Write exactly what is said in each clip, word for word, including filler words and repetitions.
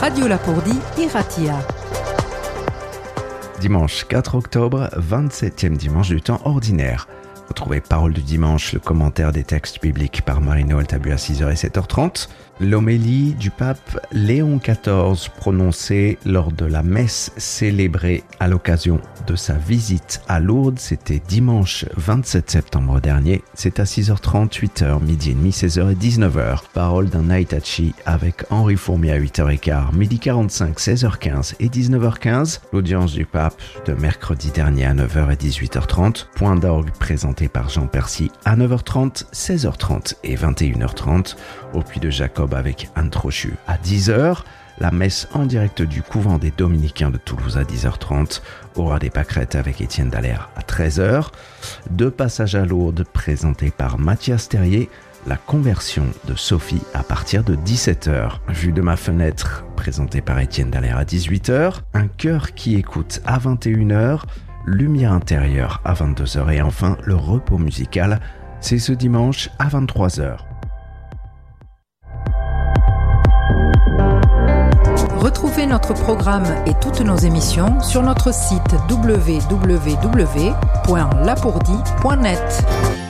Radio Lapourdie, Iratia. Dimanche quatre octobre, vingt-septième dimanche du temps ordinaire. Retrouvez Parole du dimanche, le commentaire des textes bibliques par Marino Tabu à six heures et sept heures trente. L'homélie du pape Léon quatorze prononcée lors de la messe célébrée à l'occasion de sa visite à Lourdes. C'était dimanche vingt-sept septembre dernier. C'est à six heures trente, huit heures, midi et demi, seize heures et dix-neuf heures. Parole d'un Aïtachi avec Henri Fourmier à huit heures quinze, midi quarante-cinq, seize heures quinze et dix-neuf heures quinze. L'audience du pape de mercredi dernier à neuf heures et dix-huit heures trente. Point d'orgue présenté par Jean Percy à neuf heures trente, seize heures trente et vingt et une heures trente. Au Puy de Jacob avec Anne Trochu à dix heures. La messe en direct du couvent des Dominicains de Toulouse à dix heures trente. Aura des pâquerettes avec Étienne Dallaire à treize heures. Deux passages à Lourdes présentés par Mathias Terrier. La conversion de Sophie à partir de dix-sept heures. Vue de ma fenêtre présenté par Étienne Dallaire à dix-huit heures. Un cœur qui écoute à vingt et une heures. Lumière intérieure à vingt-deux heures. Et enfin, le repos musical, c'est ce dimanche à vingt-trois heures. Retrouvez notre programme et toutes nos émissions sur notre site w w w point lapourdie point net.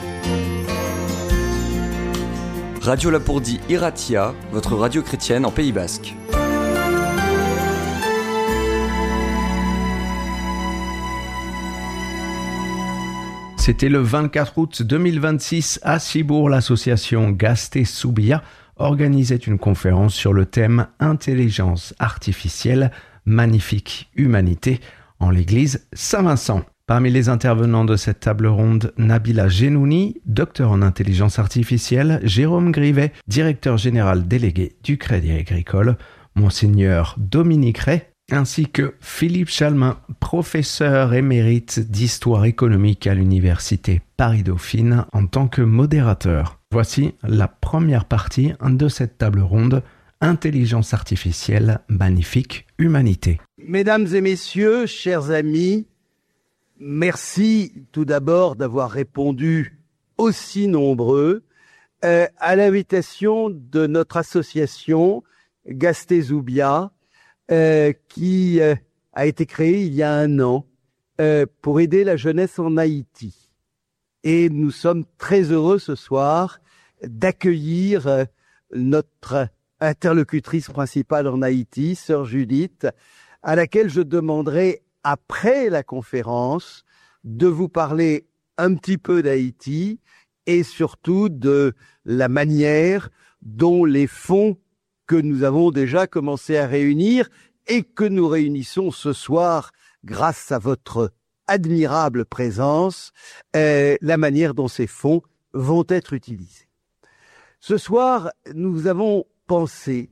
Radio Lapourdie Iratia, votre radio chrétienne en Pays Basque. C'était le vingt-quatre août deux mille vingt-six à Cibourg, l'association Gasté Soubia organisait une conférence sur le thème « Intelligence artificielle, magnifique humanité » en l'église Saint-Vincent. Parmi les intervenants de cette table ronde, Nabila Genouni, docteur en intelligence artificielle, Jérôme Grivet, directeur général délégué du Crédit Agricole, Monseigneur Dominique Ray, ainsi que Philippe Chalmin, professeur émérite d'histoire économique à l'université Paris-Dauphine en tant que modérateur. Voici la première partie de cette table ronde, Intelligence artificielle, magnifique humanité. Mesdames et messieurs, chers amis, merci tout d'abord d'avoir répondu aussi nombreux euh, à l'invitation de notre association Gasté Soubia, euh, qui euh, a été créée il y a un an euh, pour aider la jeunesse en Haïti. Et nous sommes très heureux ce soir d'accueillir euh, notre interlocutrice principale en Haïti, sœur Judith, à laquelle je demanderai, après la conférence, de vous parler un petit peu d'Haïti et surtout de la manière dont les fonds que nous avons déjà commencé à réunir et que nous réunissons ce soir grâce à votre admirable présence, euh, la manière dont ces fonds vont être utilisés. Ce soir, nous avons pensé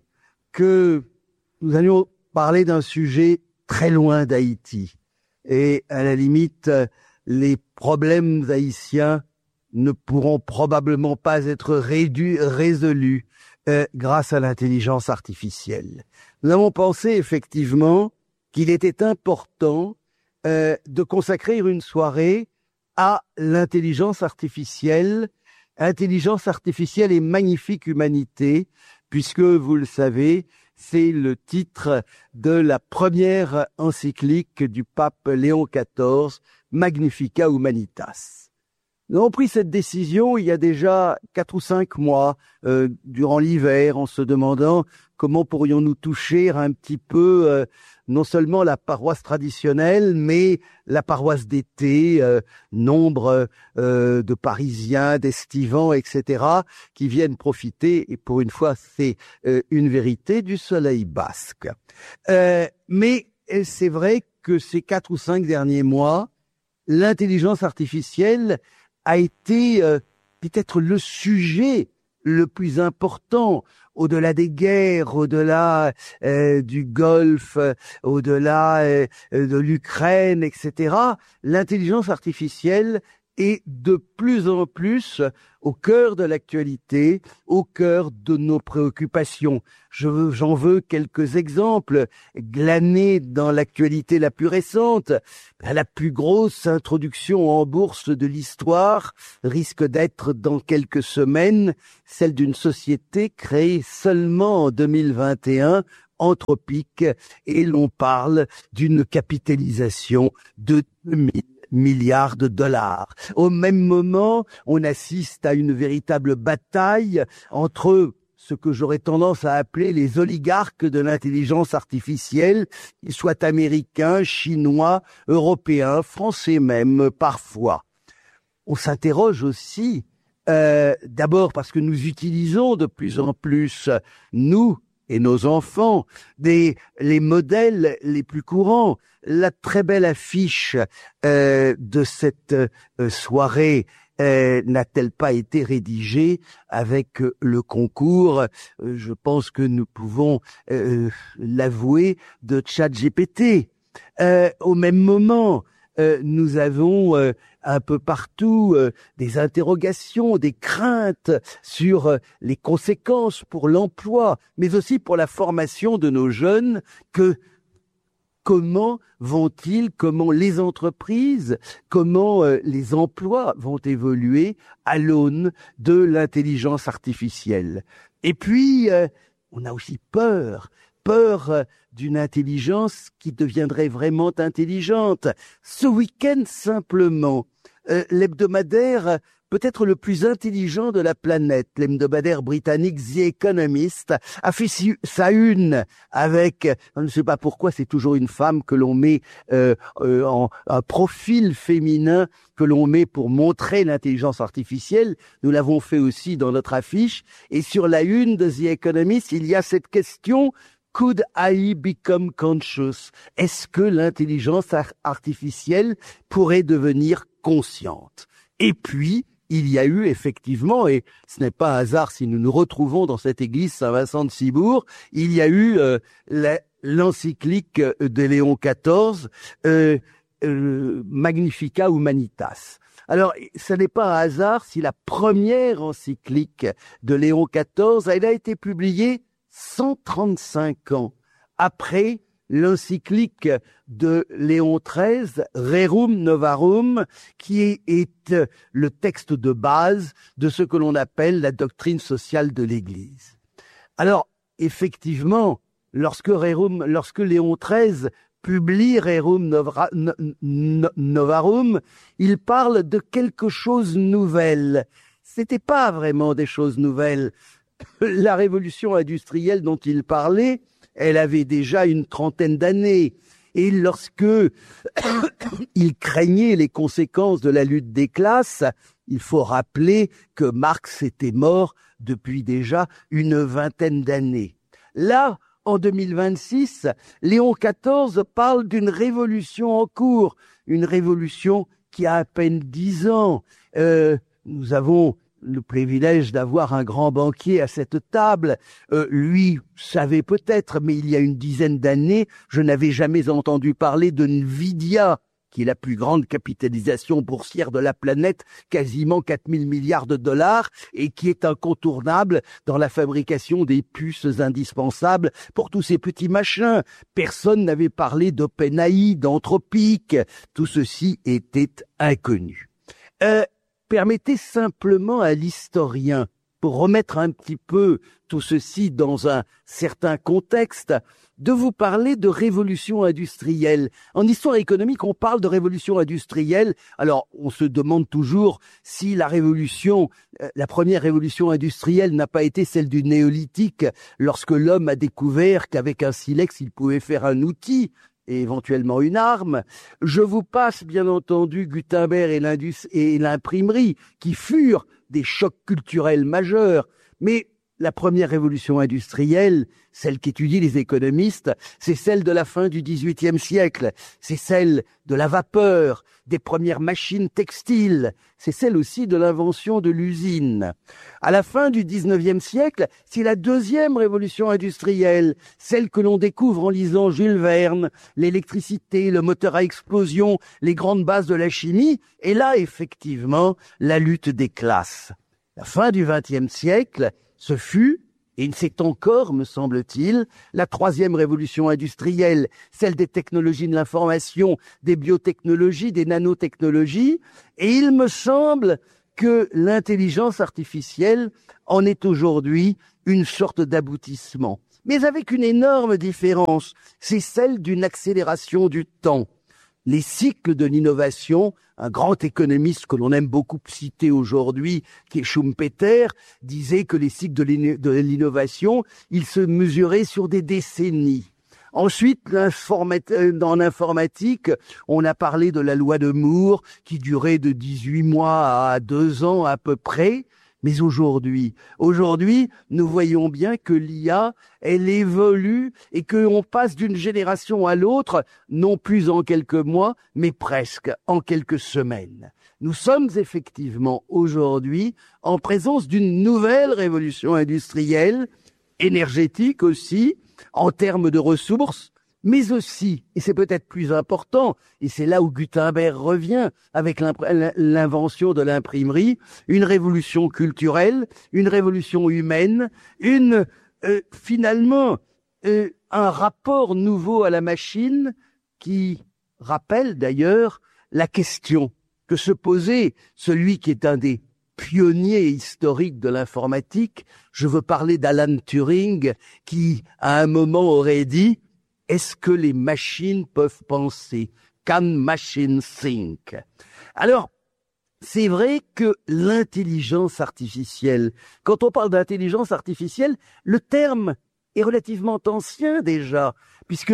que nous allions parler d'un sujet très loin d'Haïti. Et à la limite, les problèmes haïtiens ne pourront probablement pas être rédu- résolus euh, grâce à l'intelligence artificielle. Nous avons pensé effectivement qu'il était important euh, de consacrer une soirée à l'intelligence artificielle, intelligence artificielle et magnifique humanité, puisque, vous le savez, c'est le titre de la première encyclique du pape Léon quatorze, Magnificat Humanitas. Nous avons pris cette décision il y a déjà quatre ou cinq mois, euh, durant l'hiver, en se demandant comment pourrions-nous toucher un petit peu euh, non seulement la paroisse traditionnelle, mais la paroisse d'été, euh, nombre euh, de Parisiens, d'Estivants, et cetera, qui viennent profiter, et pour une fois, c'est euh, une vérité, du soleil basque. Euh, mais c'est vrai que ces quatre ou cinq derniers mois, l'intelligence artificielle a été euh, peut-être le sujet le plus important, au-delà des guerres, au-delà euh, du Golfe, euh, au-delà euh, de l'Ukraine, et cetera. L'intelligence artificielle est de plus en plus au cœur de l'actualité, au cœur de nos préoccupations. Je veux, j'en veux quelques exemples glanés dans l'actualité la plus récente. La plus grosse introduction en bourse de l'histoire risque d'être dans quelques semaines celle d'une société créée seulement en deux mille vingt et un anthropique et l'on parle d'une capitalisation de deux mille milliards de dollars. Au même moment, on assiste à une véritable bataille entre ce que j'aurais tendance à appeler les oligarques de l'intelligence artificielle, qu'ils soient américains, chinois, européens, français même, parfois. On s'interroge aussi, euh, d'abord parce que nous utilisons de plus en plus, nous et nos enfants, des, les modèles les plus courants. La très belle affiche euh, de cette euh, soirée Euh, n'a-t-elle pas été rédigée avec euh, le concours, euh, je pense que nous pouvons euh, l'avouer, de ChatGPT. Euh, au même moment, euh, nous avons euh, un peu partout euh, des interrogations, des craintes sur euh, les conséquences pour l'emploi, mais aussi pour la formation de nos jeunes. Que Comment vont-ils, comment les entreprises, comment euh, les emplois vont évoluer à l'aune de l'intelligence artificielle? Et puis, euh, on a aussi peur, peur euh, d'une intelligence qui deviendrait vraiment intelligente. Ce week-end, simplement, euh, l'hebdomadaire peut-être le plus intelligent de la planète, l'hebdomadaire britannique The Economist, a fait sa une avec, je ne sais pas pourquoi, c'est toujours une femme que l'on met euh, euh, en un profil féminin que l'on met pour montrer l'intelligence artificielle. Nous l'avons fait aussi dans notre affiche. Et sur la une de The Economist, il y a cette question: Could A I become conscious? Est-ce que l'intelligence artificielle pourrait devenir consciente? Et puis, il y a eu effectivement, et ce n'est pas un hasard si nous nous retrouvons dans cette église Saint-Vincent de Cibourg, il y a eu euh, la, l'encyclique de Léon quatorze, euh, euh, Magnificat Humanitas. Alors, ce n'est pas un hasard si la première encyclique de Léon quatorze, elle a été publiée cent trente-cinq ans après l'encyclique de Léon treize, Rerum Novarum, qui est, est le texte de base de ce que l'on appelle la doctrine sociale de l'Église. Alors, effectivement, lorsque, Rerum, lorsque Léon treize publie Rerum Novra, no, no, Novarum, il parle de quelque chose de nouvelle. C'était pas vraiment des choses nouvelles. La révolution industrielle dont il parlait, elle avait déjà une trentaine d'années. Et lorsque il craignait les conséquences de la lutte des classes, il faut rappeler que Marx était mort depuis déjà une vingtaine d'années. Là, en deux mille vingt-six, Léon quatorze parle d'une révolution en cours, une révolution qui a à peine dix ans. Euh, nous avons le privilège d'avoir un grand banquier à cette table. Euh, lui savait peut-être, mais il y a une dizaine d'années, je n'avais jamais entendu parler de Nvidia, qui est la plus grande capitalisation boursière de la planète, quasiment quatre mille milliards de dollars, et qui est incontournable dans la fabrication des puces indispensables pour tous ces petits machins. Personne n'avait parlé d'OpenAI, d'Anthropic. Tout ceci était inconnu. Euh, Permettez simplement à l'historien, pour remettre un petit peu tout ceci dans un certain contexte, de vous parler de révolution industrielle. En histoire économique, on parle de révolution industrielle. Alors, on se demande toujours si la révolution, la première révolution industrielle n'a pas été celle du néolithique, lorsque l'homme a découvert qu'avec un silex, il pouvait faire un outil et éventuellement une arme. Je vous passe bien entendu Gutenberg et, l'indus- et l'imprimerie, qui furent des chocs culturels majeurs. Mais la première révolution industrielle, celle qu'étudient les économistes, c'est celle de la fin du dix-huitième siècle, c'est celle de la vapeur, des premières machines textiles, c'est celle aussi de l'invention de l'usine. À la fin du dix-neuvième siècle, c'est la deuxième révolution industrielle, celle que l'on découvre en lisant Jules Verne, l'électricité, le moteur à explosion, les grandes bases de la chimie, et là, effectivement, la lutte des classes. La fin du vingtième siècle, ce fut, et c'est encore, me semble-t-il, la troisième révolution industrielle, celle des technologies de l'information, des biotechnologies, des nanotechnologies, et il me semble que l'intelligence artificielle en est aujourd'hui une sorte d'aboutissement. mais avec une énorme différence, c'est celle d'une accélération du temps. Les cycles de l'innovation, un grand économiste que l'on aime beaucoup citer aujourd'hui, qui est Schumpeter, disait que les cycles de l'innovation, ils se mesuraient sur des décennies. Ensuite, dans l'informatique, on a parlé de la loi de Moore, qui durait de dix-huit mois à deux ans à peu près. Mais aujourd'hui, aujourd'hui, nous voyons bien que l'I A, elle évolue et qu'on passe d'une génération à l'autre, non plus en quelques mois, mais presque en quelques semaines. Nous sommes effectivement aujourd'hui en présence d'une nouvelle révolution industrielle, énergétique aussi, en termes de ressources, mais aussi, et c'est peut-être plus important, et c'est là où Gutenberg revient avec l'invention de l'imprimerie, une révolution culturelle, une révolution humaine, une euh, finalement euh, un rapport nouveau à la machine qui rappelle d'ailleurs la question que se posait celui qui est un des pionniers historiques de l'informatique. Je veux parler d'Alan Turing qui, à un moment, aurait dit: est-ce que les machines peuvent penser? Can machines think? Alors, c'est vrai que l'intelligence artificielle, quand on parle d'intelligence artificielle, le terme est relativement ancien déjà, puisque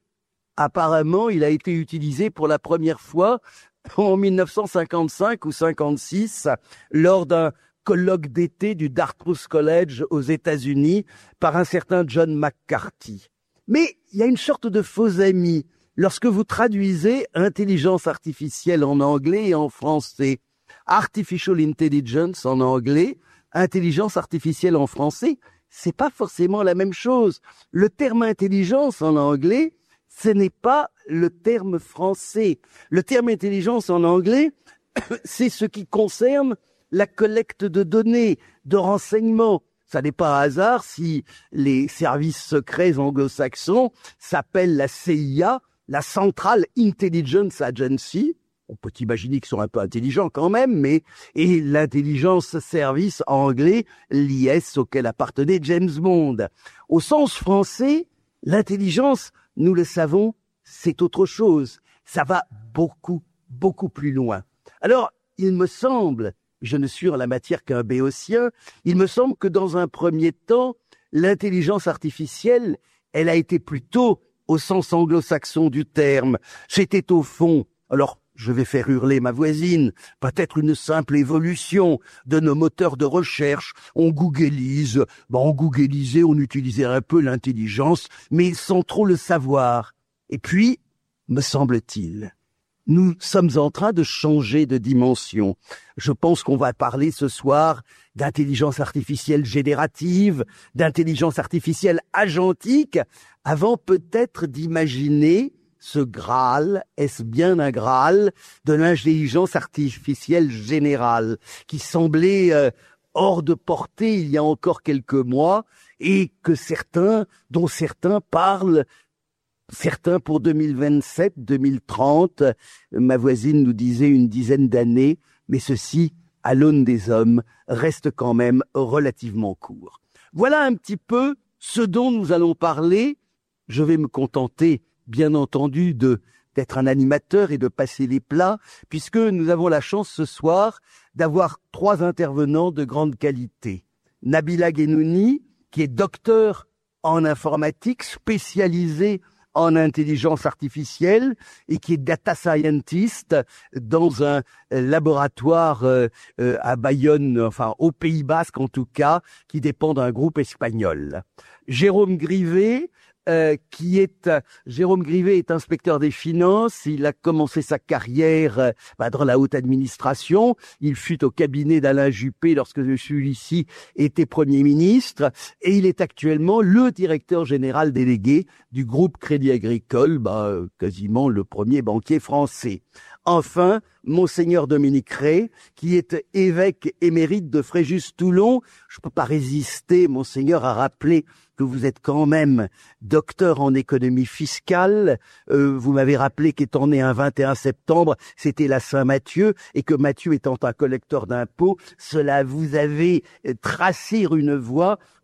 apparemment il a été utilisé pour la première fois en mille neuf cent cinquante-cinq ou cinquante-six lors d'un colloque d'été du Dartmouth College aux États-Unis par un certain John McCarthy. Mais il y a une sorte de faux ami lorsque vous traduisez intelligence artificielle en anglais et en français. Artificial intelligence en anglais, intelligence artificielle en français, c'est pas forcément la même chose. Le terme intelligence en anglais, ce n'est pas le terme français. Le terme intelligence en anglais, c'est ce qui concerne la collecte de données, de renseignements. Ça n'est pas un hasard si les services secrets anglo-saxons s'appellent la C I A, la Central Intelligence Agency. On peut imaginer qu'ils sont un peu intelligents quand même, mais et l'intelligence service anglais, l'I S auquel appartenait James Bond. Au sens français, l'intelligence, nous le savons, c'est autre chose. Ça va beaucoup, beaucoup plus loin. Alors, il me semble, je ne suis en la matière qu'un béotien, il me semble que dans un premier temps, l'intelligence artificielle, elle a été plutôt au sens anglo-saxon du terme. C'était au fond, alors je vais faire hurler ma voisine, peut-être une simple évolution de nos moteurs de recherche. On googleise, ben on googleisait, on utilisait un peu l'intelligence, mais sans trop le savoir. Et puis, me semble-t-il, nous sommes en train de changer de dimension. Je pense qu'on va parler ce soir d'intelligence artificielle générative, d'intelligence artificielle agentique, avant peut-être d'imaginer ce Graal, est-ce bien un Graal de l'intelligence artificielle générale, qui semblait euh, hors de portée il y a encore quelques mois, et que certains, dont certains parlent, certains pour deux mille vingt-sept, deux mille trente, ma voisine nous disait une dizaine d'années, mais ceci, à l'aune des hommes, reste quand même relativement court. Voilà un petit peu ce dont nous allons parler. Je vais me contenter, bien entendu, de d'être un animateur et de passer les plats, puisque nous avons la chance ce soir d'avoir trois intervenants de grande qualité. Nabila Ghenouni, qui est docteur en informatique, spécialisé en intelligence artificielle et qui est data scientist dans un laboratoire euh, euh, à Bayonne, enfin au Pays Basque en tout cas, qui dépend d'un groupe espagnol. Jérôme Grivet, Euh, qui est Jérôme Grivet est inspecteur des finances. Il a commencé sa carrière euh, bah, dans la haute administration. Il fut au cabinet d'Alain Juppé lorsque celui-ci était Premier ministre, et il est actuellement le directeur général délégué du groupe Crédit Agricole, bah, quasiment le premier banquier français. Enfin, Monseigneur Dominique Ray, qui est évêque émérite de Fréjus-Toulon. Je ne peux pas résister, Monseigneur, à rappeler que vous êtes quand même docteur en économie fiscale. Euh, vous m'avez rappelé qu'étant né un vingt et un septembre, c'était la Saint-Matthieu, et que Matthieu étant un collecteur d'impôts, cela vous avait tracé une voie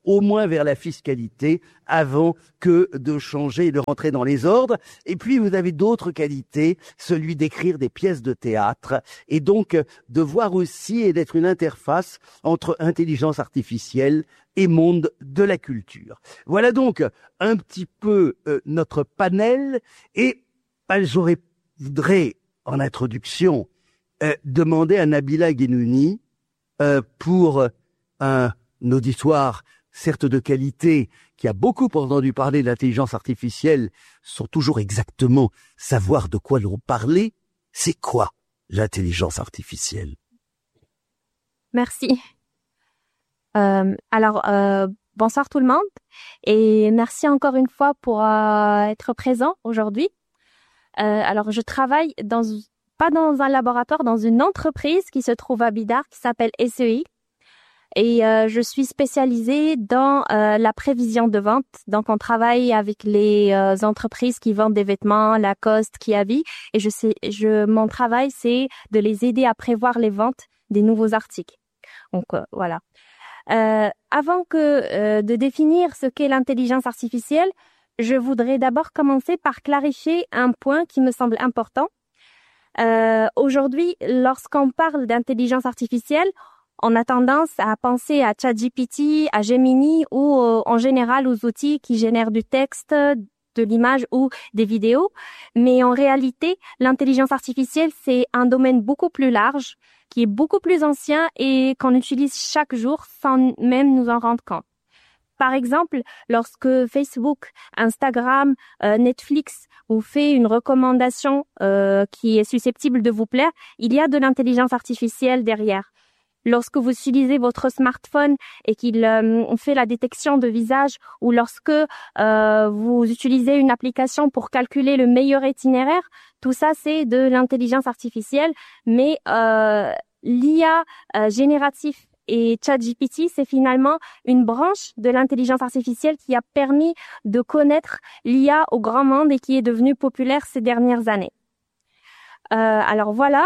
au moins vers la fiscalité avant que de changer et de rentrer dans les ordres. Et puis, vous avez d'autres qualités, celui d'écrire des pièces de théâtre et donc de voir aussi et d'être une interface entre intelligence artificielle et monde de la culture. Voilà donc un petit peu euh, notre panel et ben, j'aurais voudrais en introduction euh, demander à Nabila Guenouni euh, pour un auditoire certes de qualité qui a beaucoup entendu parler de l'intelligence artificielle sans toujours exactement savoir de quoi l'on parlait. C'est quoi l'intelligence artificielle? Merci. Euh, alors, euh, bonsoir tout le monde et merci encore une fois pour euh, être présent aujourd'hui. Euh, alors, je travaille dans, pas dans un laboratoire, dans une entreprise qui se trouve à Bidart, qui s'appelle S E I. Et euh, je suis spécialisée dans euh, la prévision de vente. Donc, on travaille avec les euh, entreprises qui vendent des vêtements, Lacoste, Kiabi. Et je sais, je, mon travail, c'est de les aider à prévoir les ventes des nouveaux articles. Donc, euh, voilà. Euh, avant que euh, de définir ce qu'est l'intelligence artificielle, je voudrais d'abord commencer par clarifier un point qui me semble important. Euh, aujourd'hui, lorsqu'on parle d'intelligence artificielle, on a tendance à penser à ChatGPT, à Gemini ou euh, en général aux outils qui génèrent du texte, de l'image ou des vidéos. Mais en réalité, l'intelligence artificielle, c'est un domaine beaucoup plus large, qui est beaucoup plus ancien et qu'on utilise chaque jour sans même nous en rendre compte. Par exemple, lorsque Facebook, Instagram, euh, Netflix vous fait une recommandation euh, qui est susceptible de vous plaire, il y a de l'intelligence artificielle derrière. Lorsque vous utilisez votre smartphone et qu'il euh, fait la détection de visage ou lorsque euh, vous utilisez une application pour calculer le meilleur itinéraire, tout ça c'est de l'intelligence artificielle, mais euh, l'I A euh, génératif et ChatGPT, c'est finalement une branche de l'intelligence artificielle qui a permis de connaître l'I A au grand monde et qui est devenue populaire ces dernières années. Euh, alors voilà.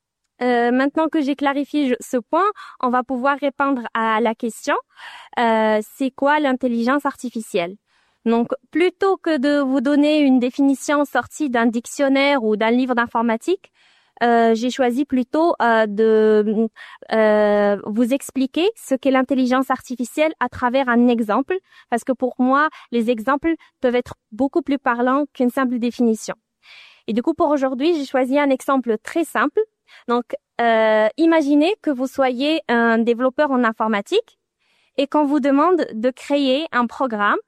Euh, maintenant que j'ai clarifié ce point, on va pouvoir répondre à la question euh, c'est quoi l'intelligence artificielle? Donc, plutôt que de vous donner une définition sortie d'un dictionnaire ou d'un livre d'informatique, euh, j'ai choisi plutôt euh, de euh, vous expliquer ce qu'est l'intelligence artificielle à travers un exemple, parce que pour moi, les exemples peuvent être beaucoup plus parlants qu'une simple définition. Et du coup, pour aujourd'hui, j'ai choisi un exemple très simple. Donc, euh, imaginez que vous soyez un développeur en informatique et qu'on vous demande de créer un programme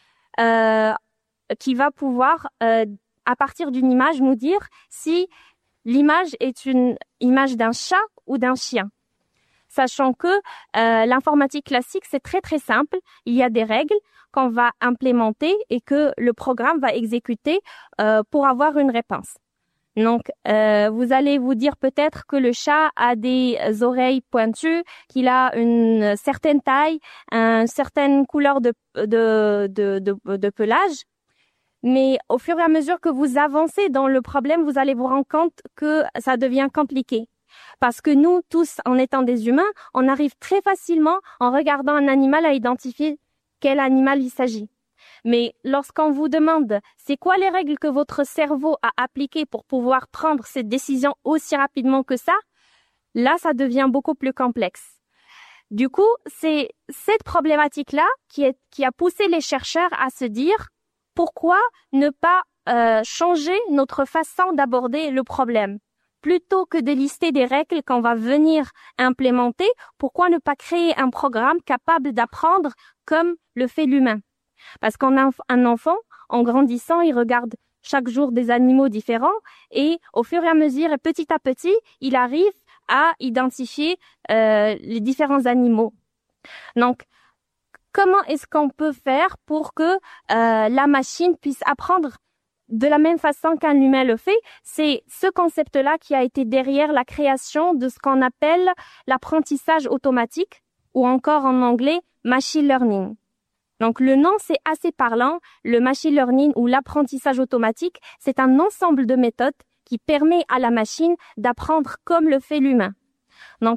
euh, qui va pouvoir, euh, à partir d'une image, nous dire si l'image est une image d'un chat ou d'un chien. Sachant que euh, l'informatique classique, c'est très très simple. Il y a des règles qu'on va implémenter et que le programme va exécuter euh, pour avoir une réponse. Donc, euh, vous allez vous dire peut-être que le chat a des oreilles pointues, qu'il a une certaine taille, une certaine couleur de, de, de, de, de pelage. Mais au fur et à mesure que vous avancez dans le problème, vous allez vous rendre compte que ça devient compliqué. Parce que nous, tous, en étant des humains, on arrive très facilement, en regardant un animal, à identifier quel animal il s'agit. Mais lorsqu'on vous demande c'est quoi les règles que votre cerveau a appliquées pour pouvoir prendre cette décision aussi rapidement que ça, là, ça devient beaucoup plus complexe. Du coup, c'est cette problématique-là qui, est, qui a poussé les chercheurs à se dire pourquoi ne pas euh, changer notre façon d'aborder le problème. Plutôt que de lister des règles qu'on va venir implémenter, pourquoi ne pas créer un programme capable d'apprendre comme le fait l'humain? Parce qu'un un enfant, en grandissant, il regarde chaque jour des animaux différents et au fur et à mesure, et petit à petit, il arrive à identifier euh, les différents animaux. Donc, comment est-ce qu'on peut faire pour que euh, la machine puisse apprendre de la même façon qu'un humain le fait? C'est ce concept-là qui a été derrière la création de ce qu'on appelle l'apprentissage automatique ou encore en anglais machine learning. Donc, le nom, c'est assez parlant. Le machine learning ou l'apprentissage automatique, c'est un ensemble de méthodes qui permet à la machine d'apprendre comme le fait l'humain. Donc,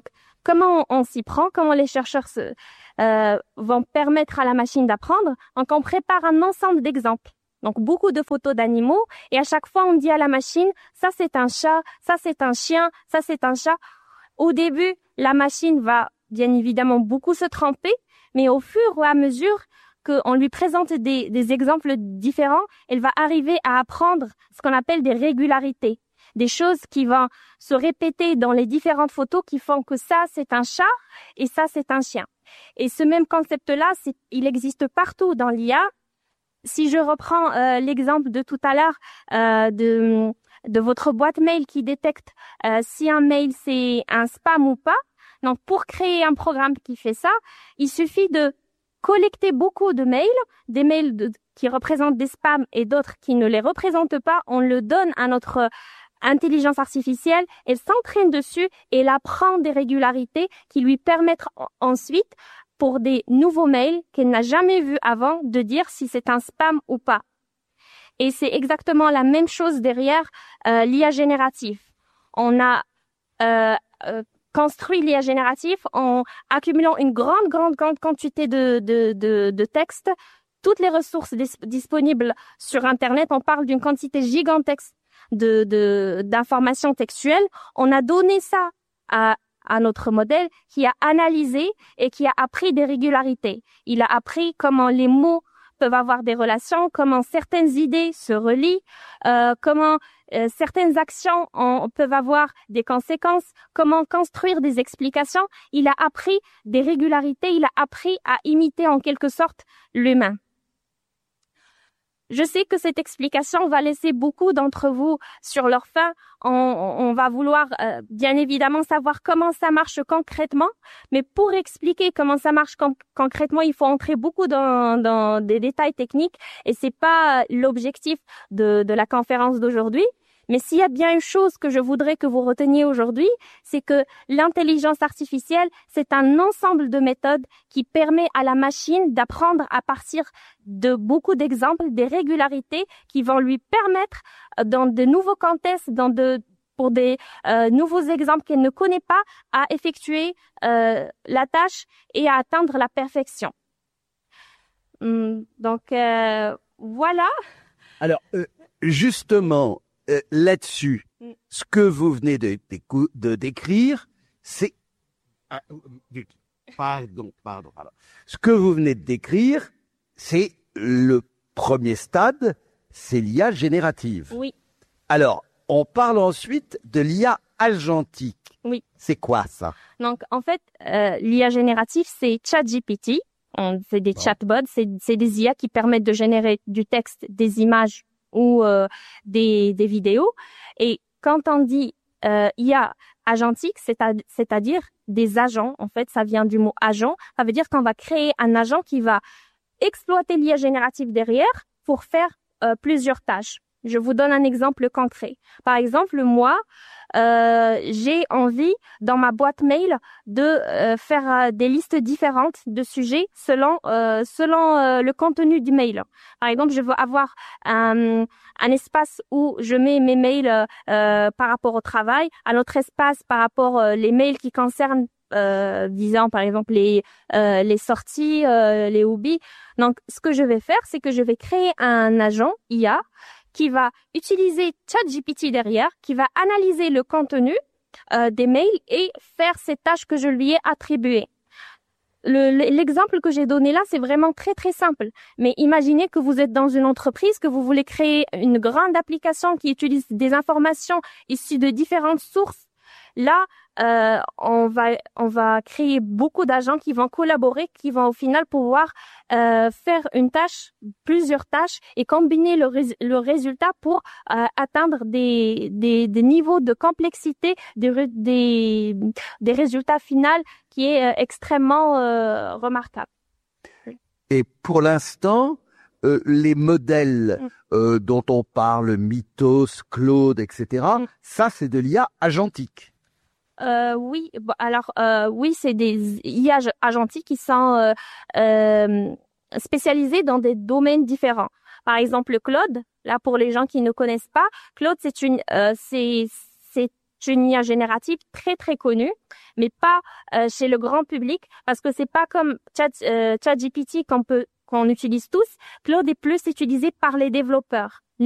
comment on, on s'y prend, comment les chercheurs se, euh, vont permettre à la machine d'apprendre. Donc, on prépare un ensemble d'exemples. Donc, beaucoup de photos d'animaux. Et à chaque fois, on dit à la machine, ça c'est un chat, ça c'est un chien, ça c'est un chat. Au début, la machine va bien évidemment beaucoup se tromper, mais au fur et à mesure qu'on lui présente des, des exemples différents, elle va arriver à apprendre ce qu'on appelle des régularités. Des choses qui vont se répéter dans les différentes photos qui font que ça, c'est un chat et ça, c'est un chien. Et ce même concept-là, c'est, il existe partout dans l'I A. Si je reprends euh, l'exemple de tout à l'heure euh, de, de votre boîte mail qui détecte euh, si un mail, c'est un spam ou pas. Donc, pour créer un programme qui fait ça, il suffit de collecter beaucoup de mails, des mails de, qui représentent des spams et d'autres qui ne les représentent pas. On le donne à notre intelligence artificielle, elle s'entraîne dessus et elle apprend des régularités qui lui permettent ensuite, pour des nouveaux mails qu'elle n'a jamais vus avant, de dire si c'est un spam ou pas. Et c'est exactement la même chose derrière euh, l'I A génératif. On a euh, euh, construit l'I A génératif en accumulant une grande, grande, grande quantité de, de, de, de textes, toutes les ressources dis- disponibles sur Internet. On parle d'une quantité gigantesque de, de, d'informations textuelles. On a donné ça à, à notre modèle qui a analysé et qui a appris des régularités. Il a appris comment les mots peuvent avoir des relations, comment certaines idées se relient, euh, comment euh, certaines actions en, peuvent avoir des conséquences, comment construire des explications. Il a appris des régularités, il a appris à imiter en quelque sorte l'humain. Je sais que cette explication va laisser beaucoup d'entre vous sur leur faim. On, on va vouloir euh, bien évidemment savoir comment ça marche concrètement, mais pour expliquer comment ça marche con- concrètement, il faut entrer beaucoup dans, dans des détails techniques et c'est pas l'objectif de, de la conférence d'aujourd'hui. Mais s'il y a bien une chose que je voudrais que vous reteniez aujourd'hui, c'est que l'intelligence artificielle, c'est un ensemble de méthodes qui permet à la machine d'apprendre à partir de beaucoup d'exemples, des régularités qui vont lui permettre, dans de nouveaux contextes, dans de, pour des euh, nouveaux exemples qu'elle ne connaît pas, à effectuer euh, la tâche et à atteindre la perfection. Hum, donc, euh, voilà. Alors, euh, justement, Euh, là-dessus, mm. ce que vous venez de, de, de décrire, c'est... Ah, pardon, pardon, pardon. Ce que vous venez de décrire, c'est le premier stade, c'est l'I A générative. Oui. Alors, on parle ensuite de l'I A agentique. Oui. C'est quoi ça? Donc, en fait, euh, l'I A générative, c'est ChatGPT. On, c'est des bon. chatbots, c'est, c'est des I A qui permettent de générer du texte, des images, ou euh, des, des vidéos. Et quand on dit euh, I A agentique, c'est à, c'est-à-dire des agents, en fait, ça vient du mot agent, ça veut dire qu'on va créer un agent qui va exploiter l'I A générative derrière pour faire euh, plusieurs tâches. Je vous donne un exemple concret. Par exemple, moi, euh, j'ai envie dans ma boîte mail de euh, faire euh, des listes différentes de sujets selon euh, selon euh, le contenu du mail. Par exemple, je veux avoir un, un espace où je mets mes mails euh, par rapport au travail, un autre espace par rapport euh, les mails qui concernent euh, disant par exemple les euh, les sorties, euh, les hobbies. Donc, ce que je vais faire, c'est que je vais créer un agent I A qui va utiliser ChatGPT derrière, qui va analyser le contenu euh, des mails et faire ces tâches que je lui ai attribuées. Le, l'exemple que j'ai donné là, c'est vraiment très très simple. Mais imaginez que vous êtes dans une entreprise, que vous voulez créer une grande application qui utilise des informations issues de différentes sources. Là, euh, on va on va créer beaucoup d'agents qui vont collaborer, qui vont au final pouvoir euh, faire une tâche, plusieurs tâches et combiner le, rés- le résultat pour euh, atteindre des, des des niveaux de complexité des des des résultats finaux qui est euh, extrêmement euh, remarquable. Et pour l'instant, euh, les modèles mm. euh, dont on parle, Mythos, Claude, et cetera, mm. ça c'est de l'I A agentique. Euh, oui, bon, alors euh, oui, c'est des I A agentiques qui sont euh, euh, spécialisés dans des domaines différents. Par exemple, Claude, là pour les gens qui ne connaissent pas, Claude c'est une, euh, c'est c'est une I A générative très très connue, mais pas euh, chez le grand public, parce que c'est pas comme Chat, euh, ChatGPT qu'on peut qu'on utilise tous. Claude est plus utilisé par les développeurs.